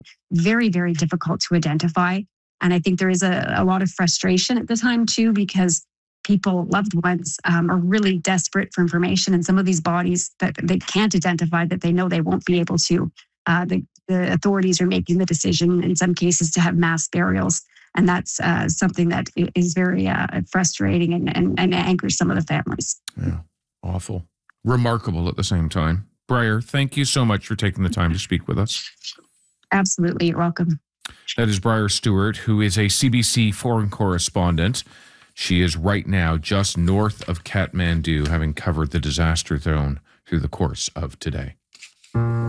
very, very difficult to identify. And I think there is a lot of frustration at the time too, because people, loved ones, are really desperate for information. And some of these bodies that they can't identify, that they know they won't be able to, the authorities are making the decision in some cases to have mass burials. And that's something that is very frustrating and angers some of the families. Yeah, awful. Remarkable at the same time. Briar, thank you so much for taking the time to speak with us. Absolutely. You're welcome. That is Briar Stewart, who is a CBC foreign correspondent. She is right now just north of Kathmandu, having covered the disaster zone through the course of today.